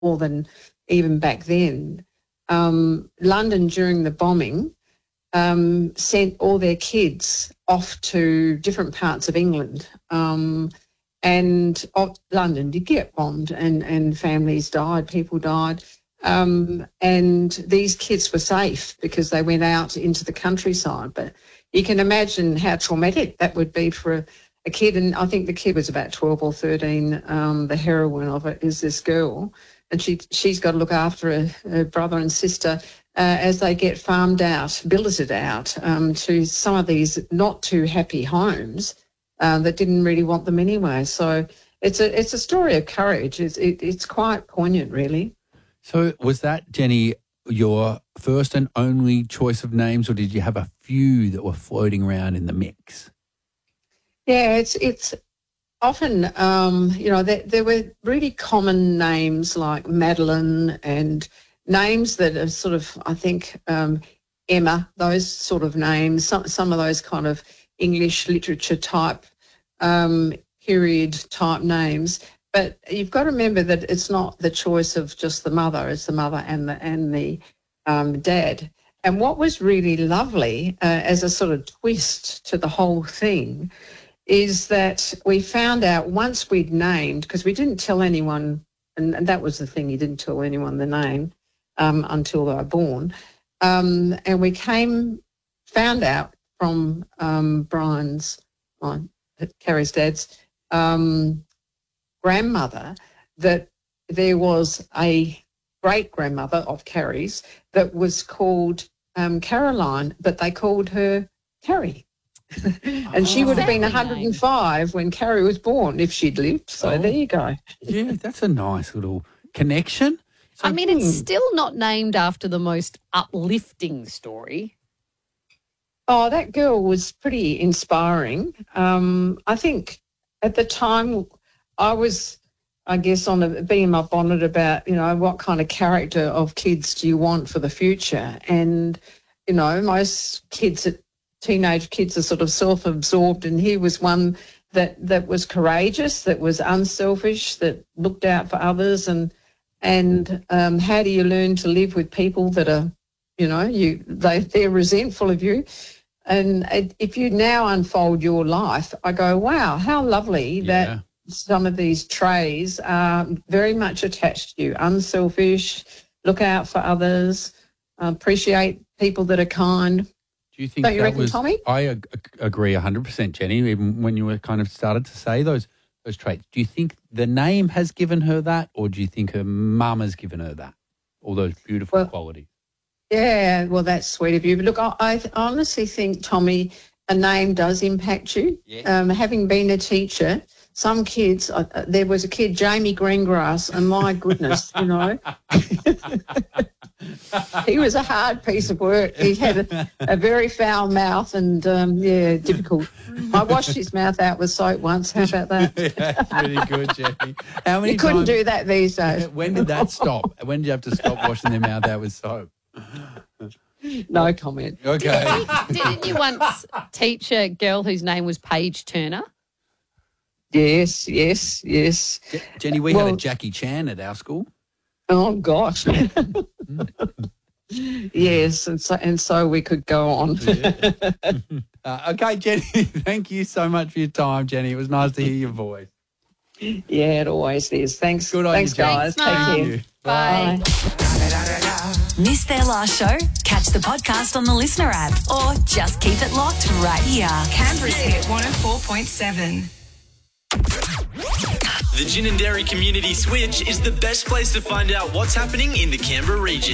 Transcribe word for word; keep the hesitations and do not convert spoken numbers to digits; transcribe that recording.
more than even back then. Um, London during the bombing um, sent all their kids off to different parts of England. Um, and oh, London did get bombed and, and families died, people died. Um, and these kids were safe because they went out into the countryside. But you can imagine how traumatic that would be for a, a kid. And I think the kid was about twelve or thirteen. Um, the heroine of it is this girl. And she, she's got to look after her, her brother and sister uh, as they get farmed out, billeted out um, to some of these not too happy homes uh, that didn't really want them anyway. So it's a, it's a story of courage. It's, it, it's quite poignant, really. So was that, Jenny, your first and only choice of names, or did you have a few that were floating around in the mix? Yeah, it's it's often, um, you know, there, there were really common names like Madeline and names that are sort of, I think, um, Emma, those sort of names, some, some of those kind of English literature type, um, period type names. But you've got to remember that it's not the choice of just the mother, it's the mother and the and the um, dad. And what was really lovely uh, as a sort of twist to the whole thing is that we found out once we'd named, because we didn't tell anyone, and, and that was the thing, you didn't tell anyone the name um, until they were born. Um, and we came, found out from um, Brian's, my, Carrie's dad's, um, grandmother that there was a great-grandmother of Carrie's that was called um, Caroline, but they called her Carrie. and oh, she would have been one hundred and five when Carrie was born if she'd lived. So oh, there you go. Yeah, that's a nice little connection. So, I mean, it's hmm. still not named after the most uplifting story. Oh, that girl was pretty inspiring. Um, I think at the time I was, I guess, on a bee in my bonnet about, you know, what kind of character of kids do you want for the future? And, you know, most kids, teenage kids are sort of self-absorbed, and he was one that, that was courageous, that was unselfish, that looked out for others. And and um, how do you learn to live with people that are, you know, you they, they're resentful of you? And if you now unfold your life, I go, wow, how lovely yeah. that some of these traits are very much attached to you. Unselfish, look out for others, appreciate people that are kind. Do you think Don't you that reckon, was, Tommy? I ag- agree one hundred percent, Jenny, even when you were kind of started to say those those traits. Do you think the name has given her that, or do you think her mum has given her that, all those beautiful well, qualities? Yeah, well, that's sweet of you. But look, I, I honestly think, Tommy, a name does impact you. Yeah. Um, having been a teacher, some kids, uh, there was a kid, Jamie Greengrass, and my goodness, you know, he was a hard piece of work. He had a, a very foul mouth and, um, yeah, difficult. I washed his mouth out with soap once. How about that? Yeah, that's really good, Jenny. How many you couldn't times, do that these days. When did that stop? When did you have to stop washing their mouth out with soap? No comment. Okay. Didn't you once teach a girl whose name was Paige Turner? Yes, yes, yes. Jenny, we well, had a Jackie Chan at our school. Oh, gosh. Yes, and so and so we could go on. Yeah. uh, okay, Jenny, thank you so much for your time, Jenny. It was nice to hear your voice. Yeah, it always is. Thanks, Good on thanks, you, guys. Thanks, Take care. Bye. Bye. Missed their last show? Catch the podcast on the Listener app or just keep it locked right here. Canberra's Hit one oh four point seven. The Gin and Dairy Community Switch is the best place to find out what's happening in the Canberra region.